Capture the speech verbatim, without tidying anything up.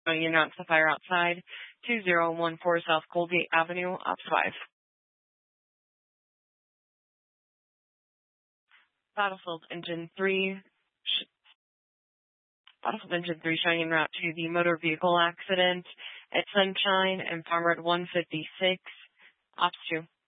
Showing route to fire outside, two zero one four South Colgate Avenue, Ops five. Battlefield Engine three, sh- Battlefield Engine three showing route to the motor vehicle accident at Sunshine and Farm Road one fifty-six, Ops two.